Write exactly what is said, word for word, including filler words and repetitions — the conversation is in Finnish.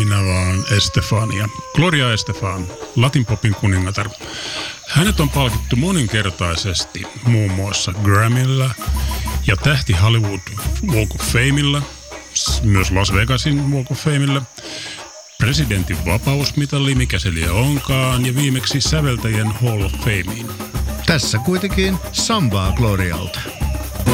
minä vaan Estefania. Gloria Estefan, Latinpopin kuningatar. Hänet on palkittu moninkertaisesti muun muassa Grammyllä ja Tähti Hollywood Walk of Famella, myös Las Vegasin Walk of Famella, presidentin vapausmitalli, mikä se liian onkaan, ja viimeksi säveltäjien Hall of Fameen. Tässä kuitenkin sambaa Glorialta.